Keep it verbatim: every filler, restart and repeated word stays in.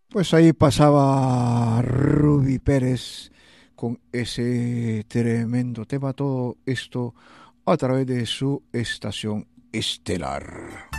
Pues ahí pasaba Ruby Pérez con ese tremendo tema, todo esto a través de su estación estelar.